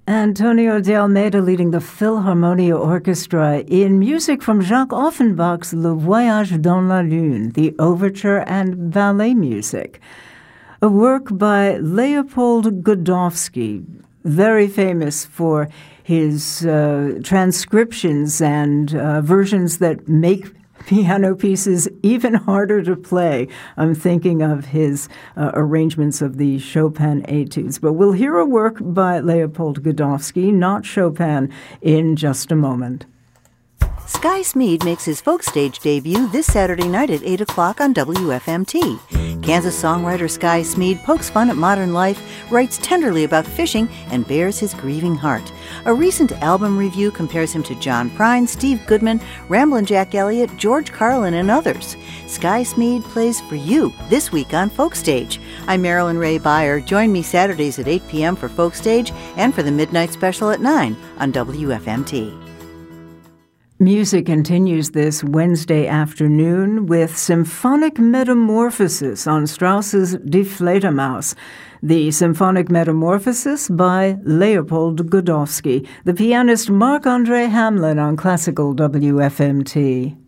Antonio de Almeida leading the Philharmonia Orchestra in music from Jacques Offenbach's Le Voyage dans la Lune, the overture and ballet music. A work by Leopold Godowsky, very famous for his transcriptions and versions that make piano pieces even harder to play. I'm thinking of his arrangements of the Chopin etudes. But we'll hear a work by Leopold Godowsky, not Chopin, in just a moment. Sky Smead makes his folk stage debut this Saturday night at 8 o'clock on WFMT. Kansas songwriter Sky Smead pokes fun at modern life, writes tenderly about fishing, and bears his grieving heart. A recent album review compares him to John Prine, Steve Goodman, Ramblin' Jack Elliott, George Carlin, and others. Sky Smead plays for you this week on Folk Stage. I'm Marilyn Ray Beyer. Join me Saturdays at 8 p.m. for Folk Stage and for the Midnight Special at 9 on WFMT. Music continues this Wednesday afternoon with Symphonic Metamorphosis on Strauss's Die Fledermaus. The Symphonic Metamorphosis by Leopold Godowsky. The pianist Marc-André Hamelin on Classical WFMT.